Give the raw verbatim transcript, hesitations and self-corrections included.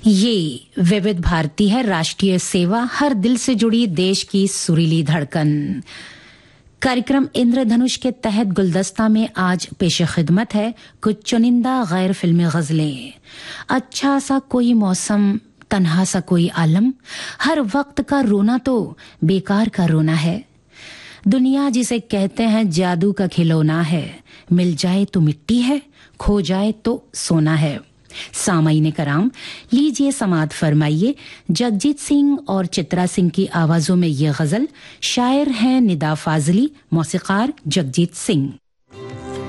ये विविध भारती है, राष्ट्रीय सेवा, हर दिल से जुड़ी देश की सुरीली धड़कन। कार्यक्रम इंद्रधनुष के तहत गुलदस्ता में आज पेश खिदमत है कुछ चुनिंदा गैर फिल्मी गजलें। अच्छा सा कोई मौसम, तन्हा सा कोई आलम, हर वक्त का रोना तो बेकार का रोना है। दुनिया जिसे कहते हैं जादू का खिलौना है, मिल जाए तो मिट्टी है, खो जाए तो सोना है। सामाईने कराम, लीजिए समात फरमाइए जगजीत सिंह और चित्रा सिंह की आवाजों में ये गजल। शायर हैं निदा फाजली, मौसीकार जगजीत सिंह।